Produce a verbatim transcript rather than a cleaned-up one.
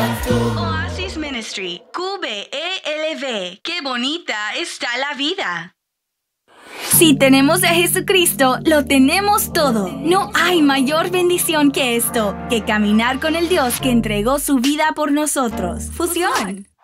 Oasis Ministry, Q B E L V. ¡Qué bonita está la vida! Si tenemos a Jesucristo, lo tenemos todo. No hay mayor bendición que esto, que caminar con el Dios que entregó su vida por nosotros. Fusión.